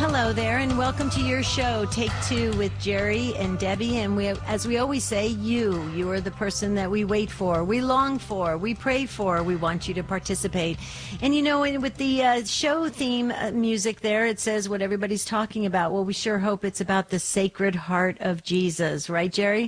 hello there, and welcome to your show, Take Two with Jerry and Debbie. And as we always say, you are the person that we wait for, we long for, we pray for. We want you to participate. And with the show theme music there, it says what everybody's talking about. Well, we sure hope it's about the Sacred Heart of Jesus, right, Jerry?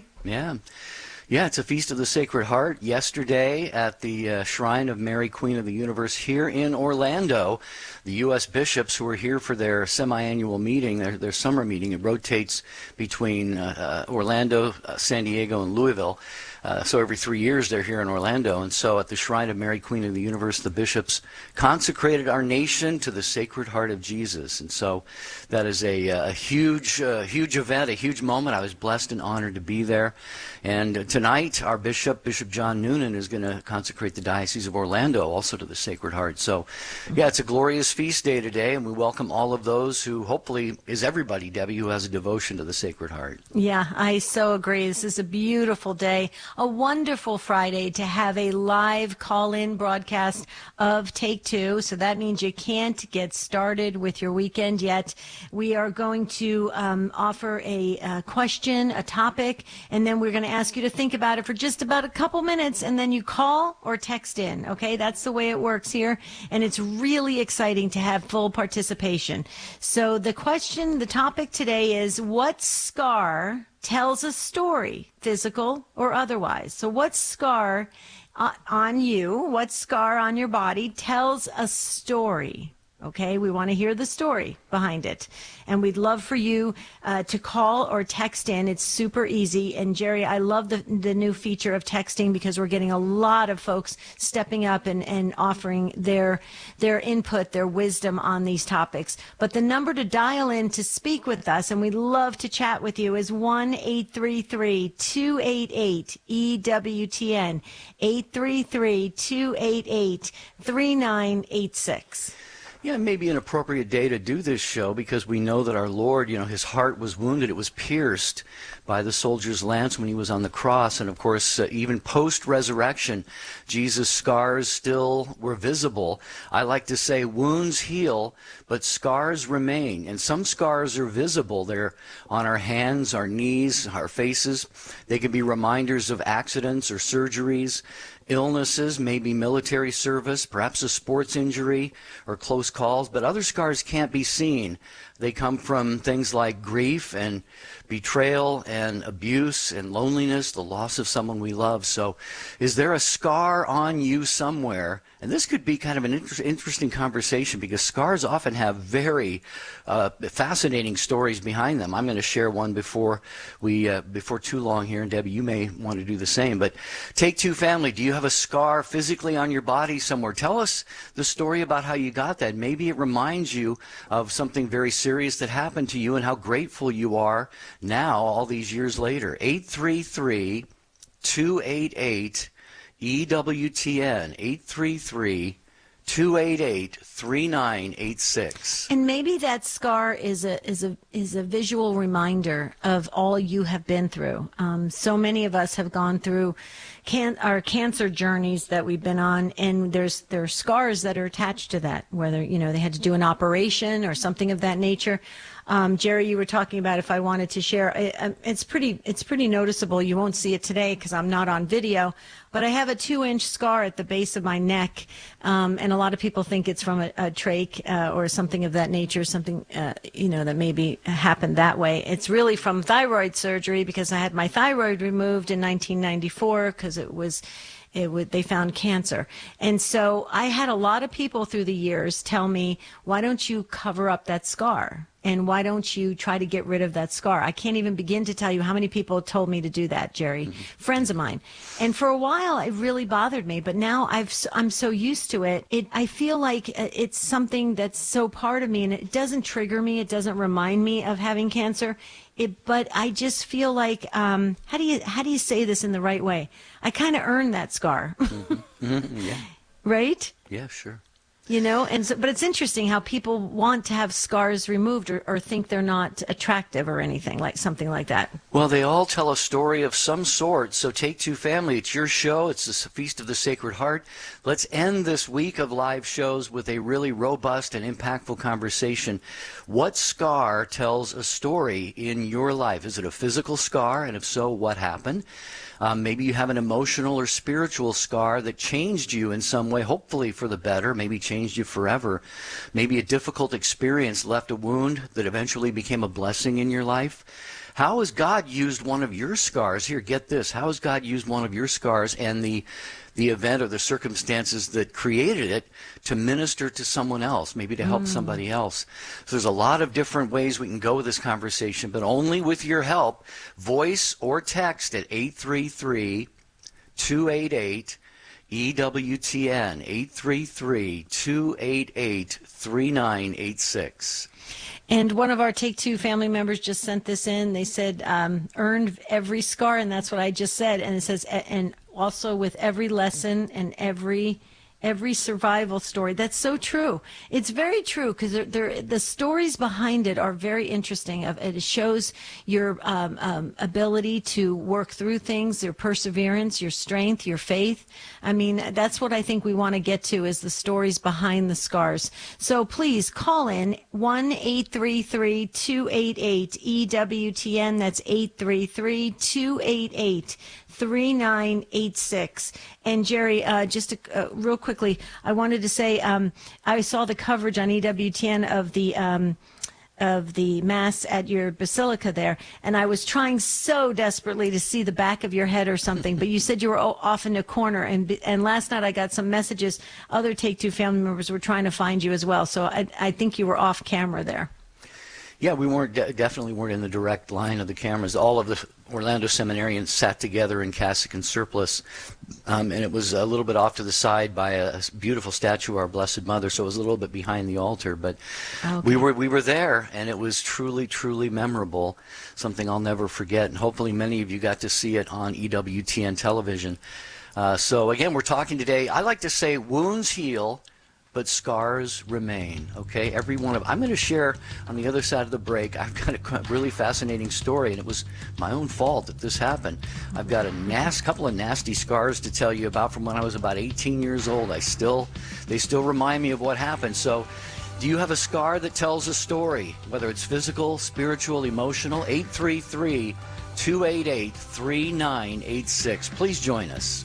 Yeah, it's a Feast of the Sacred Heart. Yesterday at the Shrine of Mary, Queen of the Universe here in Orlando, the U.S. bishops who are here for their semi-annual meeting, their summer meeting, it rotates between Orlando, San Diego, and Louisville. So every 3 years they're here in Orlando. And so at the Shrine of Mary, Queen of the Universe, the bishops consecrated our nation to the Sacred Heart of Jesus. And so that is a huge event, a huge moment. I was blessed and honored to be there. And tonight, our Bishop John Noonan, is going to consecrate the Diocese of Orlando also to the Sacred Heart. So, yeah, it's a glorious feast day today, and we welcome all of those who hopefully is everybody, Debbie, who has a devotion to the Sacred Heart. Yeah, I so agree. This is a beautiful day, a wonderful Friday to have a live call-in broadcast of Take Two. So that means you can't get started with your weekend yet. We are going to offer a question, a topic, and then we're going to ask you to think about it for just about a couple minutes, and then you call or text in. Okay, that's the way it works here, and it's really exciting to have full participation. So the topic today is, what scar tells a story, physical or otherwise? So what scar on you, what scar on your body tells a story? Okay, we want to hear the story behind it. And we'd love for you to call or text in. It's super easy. And Jerry, I love the new feature of texting, because we're getting a lot of folks stepping up and offering their input, their wisdom on these topics. But the number to dial in to speak with us, and we'd love to chat with you, is 1-833-288-EWTN, 833-288-3986. Yeah, maybe an appropriate day to do this show, because we know that our Lord, his heart was wounded. It was pierced by the soldier's lance when he was on the cross. And of course, even post-resurrection, Jesus' scars still were visible. I like to say wounds heal, but scars remain. And some scars are visible. They're on our hands, our knees, our faces. They can be reminders of accidents or surgeries, illnesses, maybe military service, perhaps a sports injury or close calls, but other scars can't be seen. They come from things like grief and betrayal and abuse and loneliness, the loss of someone we love. So is there a scar on you somewhere? And this could be kind of an interesting conversation, because scars often have very fascinating stories behind them. I'm going to share one before too long here, and Debbie, you may want to do the same. But Take Two family, do you have a scar physically on your body somewhere? Tell us the story about how you got that. Maybe it reminds you of something very serious that happened to you and how grateful you are now, all these years later. 833-288-EWTN, 833-288-3986. And maybe that scar is a visual reminder of all you have been through. So many of us have gone through our cancer journeys that we've been on, and there are scars that are attached to that, whether they had to do an operation or something of that nature. Jerry, you were talking about if I wanted to share. It's pretty noticeable. You won't see it today because I'm not on video, but I have a 2-inch scar at the base of my neck, and a lot of people think it's from a trach or something of that nature, something that maybe happened that way. It's really from thyroid surgery, because I had my thyroid removed in 1994 because they found cancer. And so I had a lot of people through the years tell me, why don't you cover up that scar? And why don't you try to get rid of that scar? I can't even begin to tell you how many people told me to do that, Jerry, friends of mine. And for a while, it really bothered me. But now I'm so used to it. I feel like it's something that's so part of me, and it doesn't trigger me. It doesn't remind me of having cancer. But I just feel like, how do you say this in the right way? I kind of earned that scar. Yeah. Right? Yeah, sure. You know, and so, but it's interesting how people want to have scars removed or think they're not attractive or anything like something like that. Well, they all tell a story of some sort. So Take Two Family, it's your show. It's the Feast of the Sacred Heart. Let's end this week of live shows with a really robust and impactful conversation. What scar tells a story in your life? Is it a physical scar? And if so, what happened? Maybe you have an emotional or spiritual scar that changed you in some way, hopefully for the better, maybe changed you forever. Maybe a difficult experience left a wound that eventually became a blessing in your life. How has God used one of your scars? Here, get this. How has God used one of your scars and the event or the circumstances that created it to minister to someone else, maybe to help somebody else? So there's a lot of different ways we can go with this conversation, but only with your help. Voice or text at 833-288 EWTN, 833-288-3986. And one of our Take Two family members just sent this in. They said, earned every scar, and that's what I just said. And it says, and also with every lesson and every survival story. That's so true. It's very true because the stories behind it are very interesting. It shows your ability to work through things, your perseverance, your strength, your faith. I mean, that's what I think we want to get to is the stories behind the scars. So please call in 1-833-288-EWTN. That's 833-288-3986. And Jerry, just real quickly, I wanted to say I saw the coverage on EWTN of the Mass at your basilica there, and I was trying so desperately to see the back of your head or something, but you said you were off in a corner, and last night I got some messages. Other Take Two family members were trying to find you as well, so I think you were off camera there. Yeah, we definitely weren't in the direct line of the cameras. All of the Orlando seminarians sat together in cassock and surplice, and it was a little bit off to the side by a beautiful statue of our Blessed Mother, so it was a little bit behind the altar. But okay. we were there, and it was truly, truly memorable, something I'll never forget. And hopefully many of you got to see it on EWTN television. So again, we're talking today, I like to say wounds heal, but scars remain, okay? Every one of I'm going to share on the other side of the break. I've got a really fascinating story, and it was my own fault that this happened. I've got a couple of nasty scars to tell you about from when I was about 18 years old. They still remind me of what happened. So do you have a scar that tells a story, whether it's physical, spiritual, emotional? 833-288-3986. Please join us.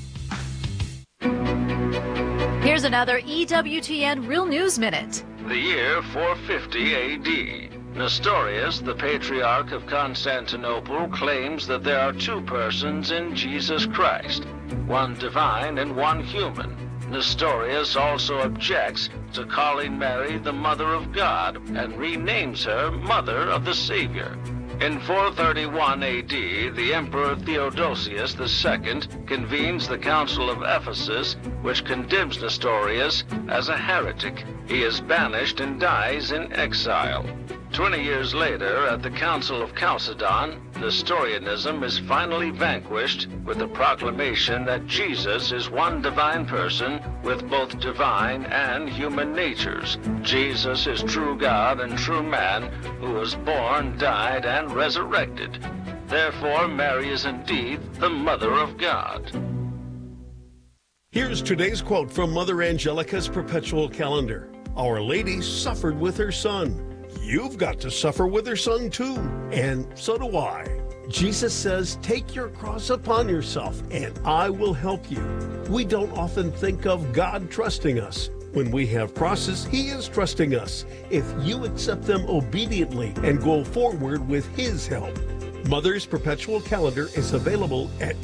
Here's another EWTN Real News Minute. The year 450 A.D. Nestorius, the Patriarch of Constantinople, claims that there are two persons in Jesus Christ, one divine and one human. Nestorius also objects to calling Mary the Mother of God and renames her Mother of the Savior. In 431 A.D., the Emperor Theodosius II convenes the Council of Ephesus, which condemns Nestorius as a heretic. He is banished and dies in exile. 20 years later, at the Council of Chalcedon, Nestorianism is finally vanquished with the proclamation that Jesus is one divine person with both divine and human natures. Jesus is true God and true man who was born, died, and resurrected. Therefore, Mary is indeed the Mother of God. Here's today's quote from Mother Angelica's perpetual calendar. Our Lady suffered with her son. You've got to suffer with her son too, and so do I. Jesus says, take your cross upon yourself, and I will help you. We don't often think of God trusting us. When we have crosses, He is trusting us, if you accept them obediently and go forward with His help. Mother's perpetual calendar is available at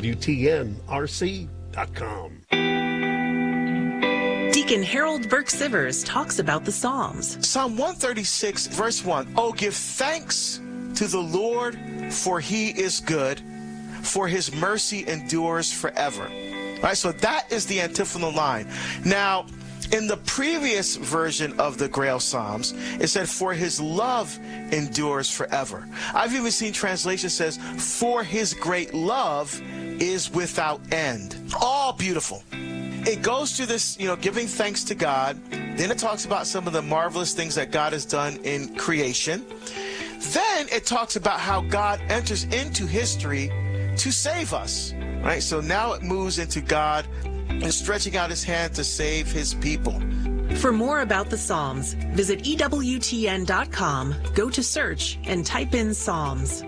EWTNRC.com. Deacon Harold Burke Sivers talks about the Psalms. Psalm 136, verse 1. Oh, give thanks to the Lord, for He is good, for His mercy endures forever. All right, so that is the antiphonal line. Now, in the previous version of the Grail Psalms, it said, for His love endures forever. I've even seen translations says, for His great love is without end. All beautiful. it goes through this, giving thanks to God. Then it talks about some of the marvelous things that God has done in creation. Then it talks about how God enters into history to save us, right? So now it moves into God and stretching out his hand to save his people. For more about the Psalms, visit EWTN.com, go to search, and type in Psalms.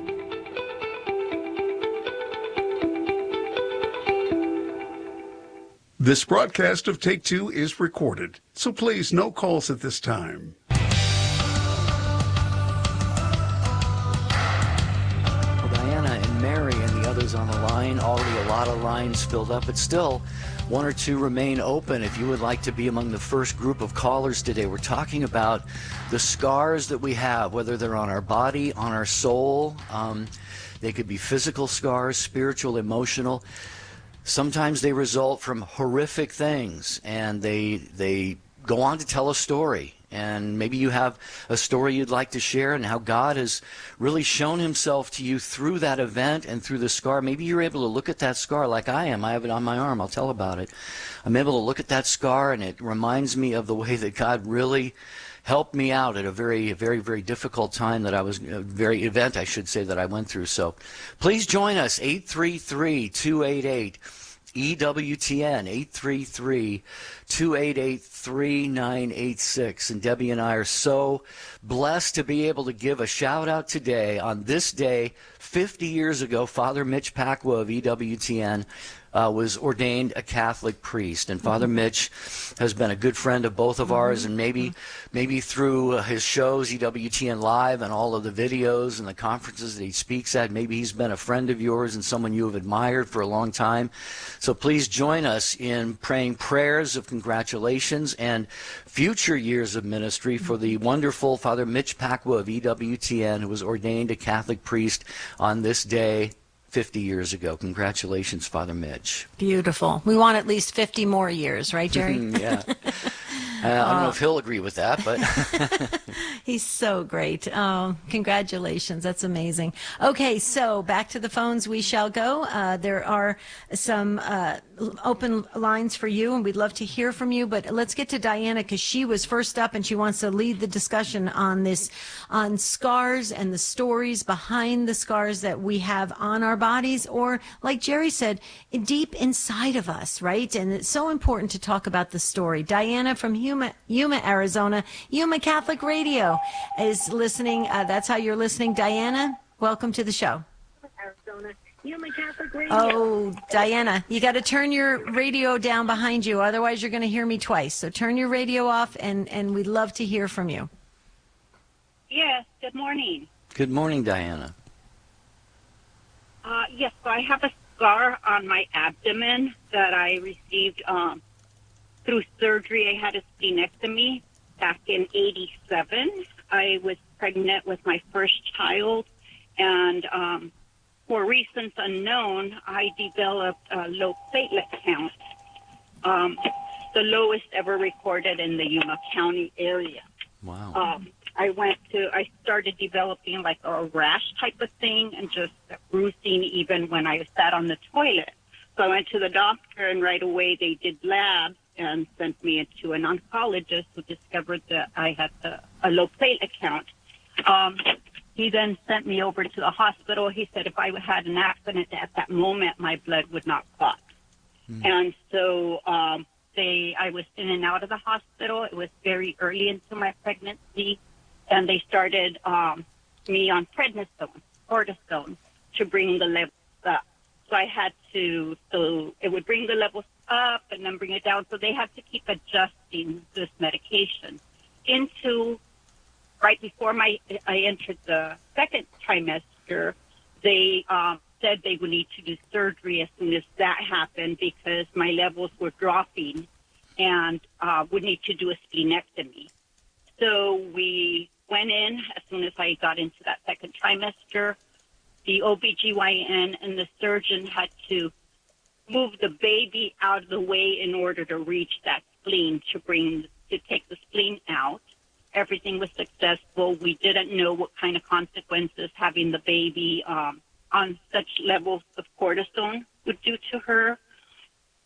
This broadcast of Take Two is recorded, so please no calls at this time. Well, Diana and Mary and the others on the line, already a lot of lines filled up, but still one or two remain open. If you would like to be among the first group of callers today, we're talking about the scars that we have, whether they're on our body, on our soul. They could be physical scars, spiritual, emotional. Sometimes they result from horrific things, and they go on to tell a story. And maybe you have a story you'd like to share and how God has really shown himself to you through that event and through the scar. Maybe you're able to look at that scar like I am. I have it on my arm. I'll tell about it. I'm able to look at that scar, and it reminds me of the way that God really helped me out at a very, very, very difficult time that I was, event, I should say, that I went through. So please join us, 833-288 EWTN, 833-288-3986. And Debbie and I are so blessed to be able to give a shout out today on this day, 50 years ago. Father Mitch Pacwa of EWTN was ordained a Catholic priest, and Father Mitch has been a good friend of both of ours, and maybe through his shows, EWTN Live, and all of the videos and the conferences that he speaks at, maybe he's been a friend of yours and someone you have admired for a long time. So please join us in praying prayers of congratulations and future years of ministry for the wonderful Father Mitch Pacwa of EWTN, who was ordained a Catholic priest on this day 50 years ago. Congratulations, Father Mitch. Beautiful. We want at least 50 more years, right, Jerry? Yeah. I don't know if he'll agree with that, but he's so great. Congratulations. That's amazing. Okay, so back to the phones we shall go. There are some open lines for you, and we'd love to hear from you, but let's get to Diana, because she was first up and she wants to lead the discussion on this, on scars and the stories behind the scars that we have on our bodies, or like Jerry said, deep inside of us, right? And it's so important to talk about the story. Diana from Yuma, Arizona, Yuma Catholic Radio is listening. That's how you're listening. Diana, welcome to the show. Arizona, Yuma Catholic Radio. Oh, Diana, you got to turn your radio down behind you. Otherwise, you're going to hear me twice. So turn your radio off, and we'd love to hear from you. Yes, good morning. Good morning, Diana. Yes, so I have a scar on my abdomen that I received through surgery. I had a splenectomy back in '87. I was pregnant with my first child, and for reasons unknown, I developed a low platelet count, the lowest ever recorded in the Yuma County area. Wow. I started developing like a rash type of thing and just bruising even when I sat on the toilet. So I went to the doctor, and right away they did labs and sent me into an oncologist who discovered that I had a low platelet count. He then sent me over to the hospital. He said if I had an accident at that moment, my blood would not clot. And so I was in and out of the hospital. It was very early into my pregnancy, and they started me on prednisone, cortisone, to bring the levels up. So so it would bring the levels up and then bring it down. So they had to keep adjusting this medication. Right before I entered the second trimester, they said they would need to do surgery as soon as that happened because my levels were dropping and would need to do a splenectomy. So we went in as soon as I got into that second trimester. The OBGYN and the surgeon had to move the baby out of the way in order to reach that spleen to take the spleen out. Everything was successful. We didn't know what kind of consequences having the baby on such levels of cortisone would do to her.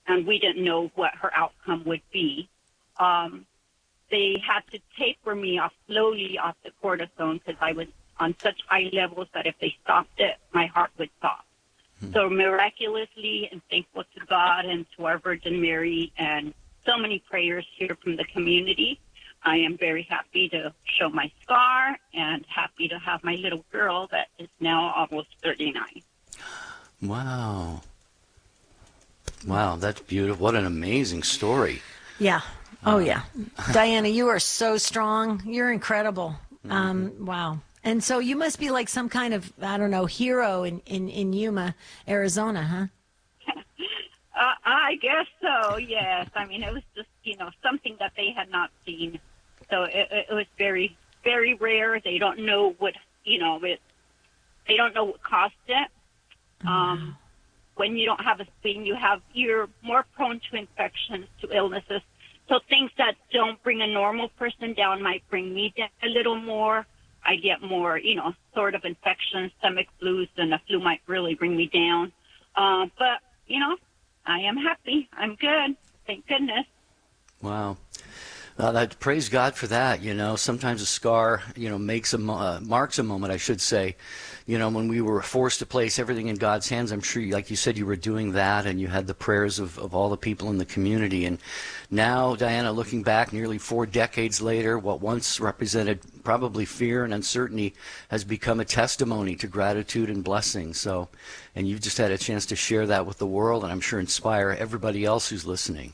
and we didn't know what her outcome would be. They had to taper me off slowly off the cortisone because I was on such high levels that if they stopped it, my heart would stop. So miraculously, and thankful to God and to our Virgin Mary and so many prayers here from the community, I am very happy to show my scar and happy to have my little girl that is now almost 39. Wow. Wow, that's beautiful. What an amazing story. Yeah. Oh, yeah. Diana, you are so strong. You're incredible. Wow. And so you must be like some kind of, I don't know, hero in Yuma, Arizona, huh? I guess so, yes. I mean, it was just, something that they had not seen. So it was very, very rare. They don't know what, they don't know what caused it. When you don't have a spleen, you're more prone to infections, to illnesses. So things that don't bring a normal person down might bring me down a little more. I get more, sort of infections, stomach flus, and the flu might really bring me down. But, I am happy. I'm good. Thank goodness. Wow. Praise God for that. Sometimes a scar, marks a moment, I should say. When we were forced to place everything in God's hands, I'm sure, like you said, you were doing that, and you had the prayers of all the people in the community. And now, Diana, looking back nearly 4 decades later, what once represented probably fear and uncertainty has become a testimony to gratitude and blessing. So, and you've just had a chance to share that with the world, and I'm sure inspire everybody else who's listening.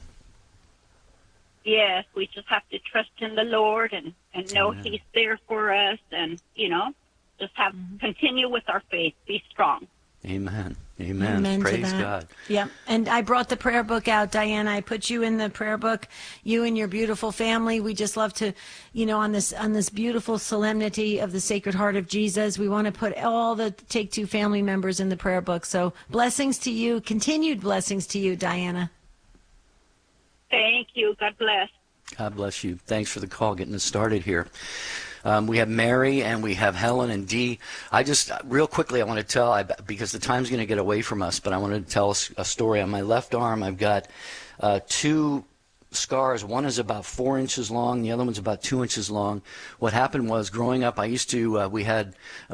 Yes, we just have to trust in the Lord and know He's there for us, and, just continue with our faith. Be strong. Amen. Amen. Praise God. Yep. And I brought the prayer book out, Diana. I put you in the prayer book, you and your beautiful family. We just love to, on this beautiful solemnity of the Sacred Heart of Jesus, we want to put all the Take Two family members in the prayer book. So blessings to you, continued blessings to you, Diana. Thank you. God bless. God bless you. Thanks for the call, getting us started here. We have Mary and we have Helen and Dee. I just, real quickly, I want to tell, because the time's going to get away from us, but I wanted to tell a story. On my left arm, I've got 2 scars. One is about 4 inches long. The other one's about 2 inches long. What happened was, growing up, I used to, we had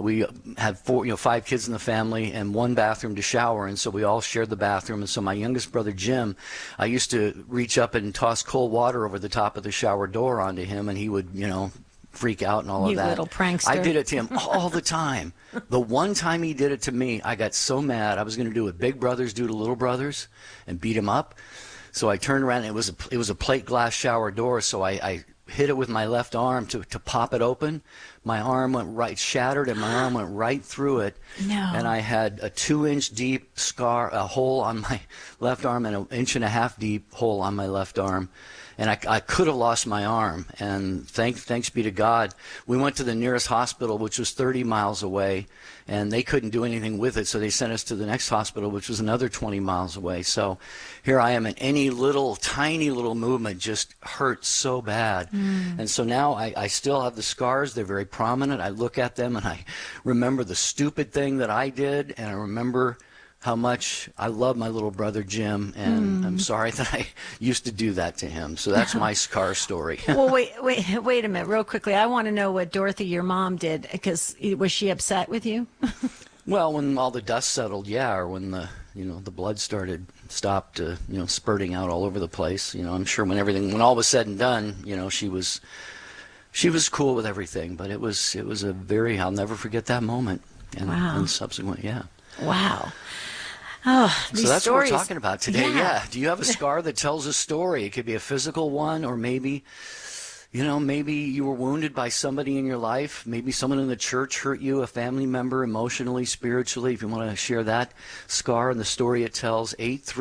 5 kids in the family and 1 bathroom to shower, and so we all shared the bathroom. And so my youngest brother, Jim, I used to reach up and toss cold water over the top of the shower door onto him, and he would, freak out and all of that. You little prankster. I did it to him all the time. The one time he did it to me, I got so mad. I was going to do what big brothers do to little brothers and beat him up. So I turned around, and it was a plate glass shower door, so I hit it with my left arm to pop it open. My arm went shattered, and my arm went right through it. No. And I had a 2-inch deep scar, a hole on my left arm, and an 1.5 inch deep hole on my left arm. And I could have lost my arm, and thanks be to God, we went to the nearest hospital, which was 30 miles away, and they couldn't do anything with it, so they sent us to the next hospital, which was another 20 miles away. So here I am, and any tiny little movement just hurts so bad. And so now I still have the scars. They're very prominent. I look at them, and I remember the stupid thing that I did, and I remember how much I love my little brother Jim, and I'm sorry that I used to do that to him. So that's my scar story. Well, wait a minute, real quickly. I want to know what Dorothy, your mom, did, because was she upset with you? Well, when all the dust settled, yeah, or when the blood stopped spurting out all over the place. I'm sure when all was said and done, she was cool with everything. But it was I'll never forget that moment. And subsequent, yeah. Wow. Oh, these so that's stories. What we're talking about today. Yeah. Do you have a scar that tells a story? It could be a physical one, or maybe you were wounded by somebody in your life. Maybe someone in the church hurt you, a family member, emotionally, spiritually. If you want to share that scar and the story it tells,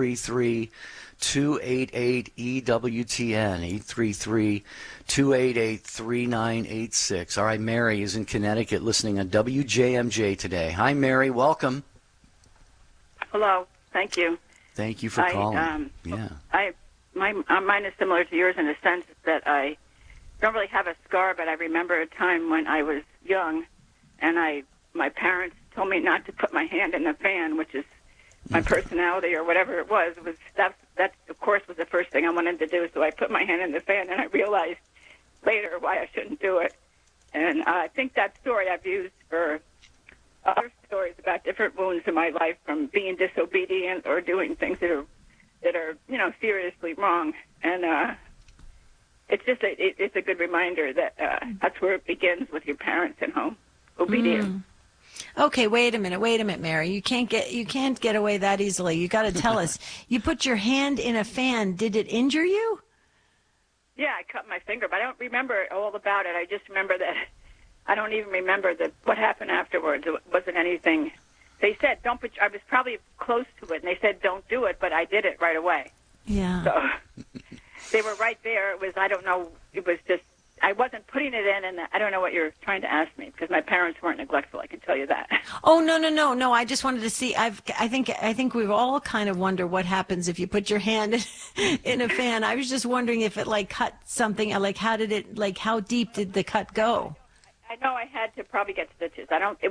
833-288-EWTN, 833-288-3986. All right, Mary is in Connecticut listening on WJMJ today. Hi, Mary. Welcome. Hello. Thank you. Thank you for calling. Mine is similar to yours in the sense that I don't really have a scar, but I remember a time when I was young, and my parents told me not to put my hand in the fan, which is my personality or whatever it was. That's that, of course, was the first thing I wanted to do. So I put my hand in the fan, and I realized later why I shouldn't do it. And I think that story I've used for other stories about different wounds in my life, from being disobedient or doing things that are seriously wrong. And it's just it's a good reminder that that's where it begins, with your parents at home. Obedience. Okay, wait a minute, Mary. You can't get away that easily. You got to tell us. You put your hand in a fan. Did it injure you? Yeah, I cut my finger, but I don't remember all about it. I just remember that. I don't even remember what happened afterwards. It wasn't anything. They said don't put. I was probably close to it, and they said don't do it, but I did it right away. Yeah. So they were right there. It was. I don't know. It was just. I wasn't putting it in, and I don't know what you're trying to ask me, because my parents weren't neglectful. I can tell you that. Oh, no. I just wanted to see. I think we've all kind of wonder what happens if you put your hand in a fan. I was just wondering if it cut something. How deep did the cut go? I know I had to probably get stitches. I don't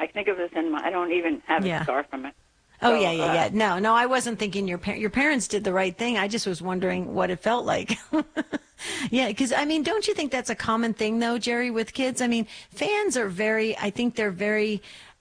even have a scar from it. Oh, so, yeah. No, I wasn't thinking your parents did the right thing. I just was wondering what it felt like. Yeah, because, don't you think that's a common thing, though, Jerry, with kids? Fans are they're very,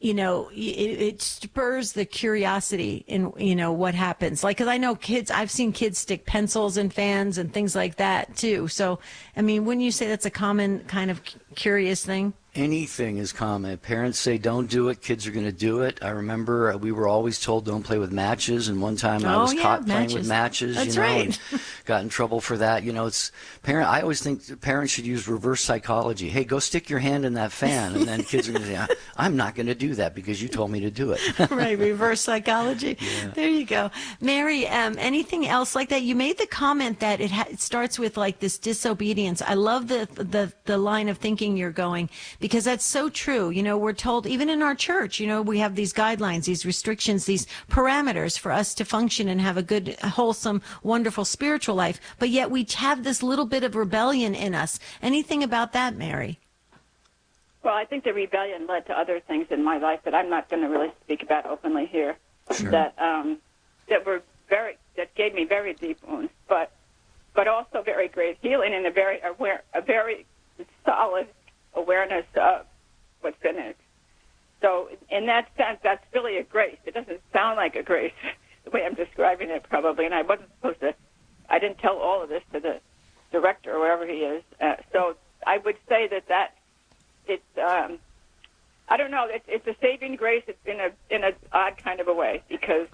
it spurs the curiosity in, what happens. Because I know I've seen kids stick pencils in fans and things like that, too. So, wouldn't you say that's a common kind of curious thing? Anything is common. Parents say don't do it, kids are going to do it. I remember we were always told don't play with matches, and one time I was caught playing with matches. That's right. And got in trouble for that. I always think parents should use reverse psychology. Hey, go stick your hand in that fan, and then kids are going to say, I'm not going to do that because you told me to do it. Right, reverse psychology. Yeah. There you go. Mary, anything else like that? You made the comment that it starts with this disobedience. I love the line of thinking you're going, because that's so true. We're told, even in our church, we have these guidelines, these restrictions, these parameters for us to function and have a good, wholesome, wonderful spiritual life. But yet we have this little bit of rebellion in us. Anything about that, Mary? Well, I think the rebellion led to other things in my life that I'm not going to really speak about openly here. Sure. That gave me very deep wounds, but also very great healing, and a very solid awareness of what's in it. So in that sense, that's really a grace. It doesn't sound like a grace the way I'm describing it, probably, and I didn't tell all of this to the director or wherever he is. So I would say that it's, I don't know, it's a saving grace. It's in a odd kind of a way, because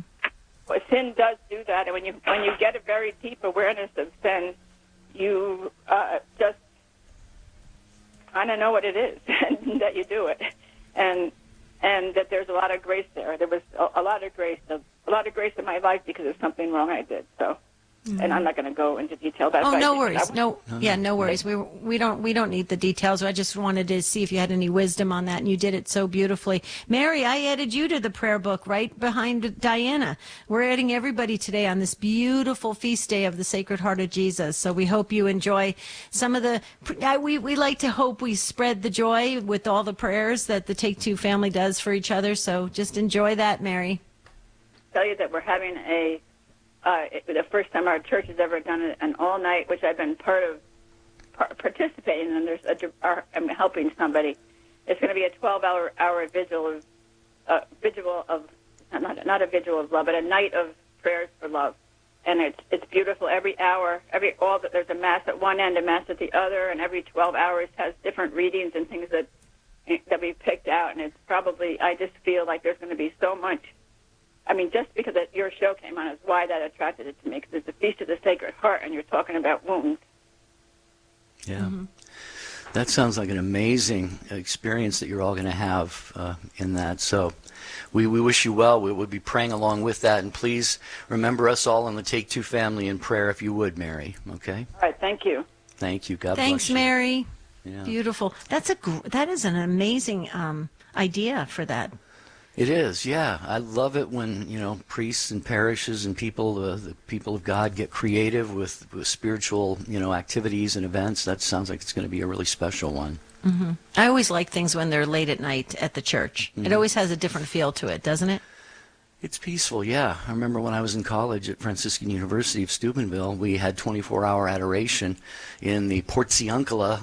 sin does do that, and when you get a very deep awareness of sin, you just kind of know what it is, and that you do it, and that there's a lot of grace there. There was a lot of grace in my life because of something wrong I did. So, and I'm not going to go into detail about. Oh, no worries. No worries. We don't need the details. I just wanted to see if you had any wisdom on that, and you did it so beautifully. Mary, I added you to the prayer book right behind Diana. We're adding everybody today on this beautiful feast day of the Sacred Heart of Jesus. So we hope you enjoy some of the. We like to hope we spread the joy with all the prayers that the Take Two family does for each other. So just enjoy that, Mary. Tell you that we're having the first time our church has ever done an all-night, which I've been participating in, and I'm helping somebody. It's going to be a 12-hour vigil of not a vigil of love, but a night of prayers for love. And it's beautiful. Every hour, there's a mass at one end, a mass at the other, and every 12 hours has different readings and things that we picked out. And it's probably, I just feel like there's going to be so much. Just because your show came on is why that attracted it to me, because it's the Feast of the Sacred Heart, and you're talking about wounds. Yeah. Mm-hmm. That sounds like an amazing experience that you're all going to have in that. So we wish you well. We would be praying along with that. And please remember us all in the Take Two family in prayer, if you would, Mary. Okay? All right. Thank you. Thank you. God Thanks, bless you. Mary. Yeah. Beautiful. That is an amazing idea for that. It is, yeah. I love it when, priests and parishes and people, the people of God, get creative with spiritual, activities and events. That sounds like it's going to be a really special one. Mm-hmm. I always like things when they're late at night at the church. Mm-hmm. It always has a different feel to it, doesn't it? It's peaceful, yeah. I remember when I was in college at Franciscan University of Steubenville, we had 24-hour adoration in the Portiuncula